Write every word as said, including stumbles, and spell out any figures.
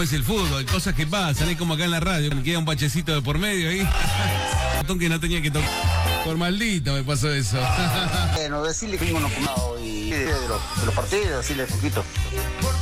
Es el fútbol, cosas que pasan, es como acá en la radio, me queda un bachecito de por medio ahí. Botón que no tenía que tocar. Por maldito me pasó eso. Bueno, decirle que vengo no y de los, de los partidos, decirle un poquito.